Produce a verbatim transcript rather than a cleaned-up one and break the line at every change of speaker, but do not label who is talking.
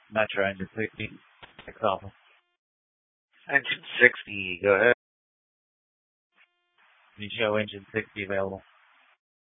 Metro engine sixty. Six Alpha.
Engine sixty, go ahead.
Can you show engine sixty available?